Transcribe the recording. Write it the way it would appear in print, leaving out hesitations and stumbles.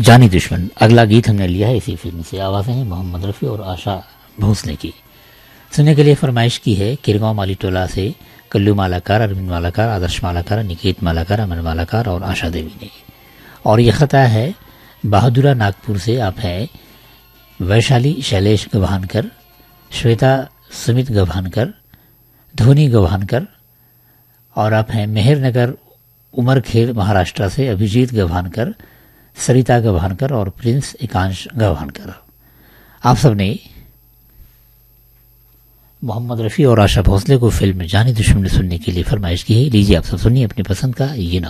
जानी दुश्मन अगला गीत हमने लिया है इसी फिल्म से। आवाजें हैं मोहम्मद रफ़ी और आशा भोसले की। सुनने के लिए फरमाइश की है किरगांव माली टोला से कल्लू मालाकार, अरविंद मालाकार, आदर्श मालाकार, निकेत मालाकार, अमन मालाकार और आशा देवी ने। और यह खता है बहादुरा नागपुर से। आप हैं वैशाली शैलेश गभानकर, श्वेता सुमित गभानकर, धोनी गभानकर, और आप हैं मेहरनगर उमरखेल महाराष्ट्र से अभिजीत गभानकर, सरिता गभानकर और प्रिंस एकांश गभानकर। आप सबने मोहम्मद रफ़ी और आशा भोसले को फिल्म जानी दुश्मन सुनने के लिए फरमाइश की है। लीजिए आप सब सुनिए अपनी पसंद का ये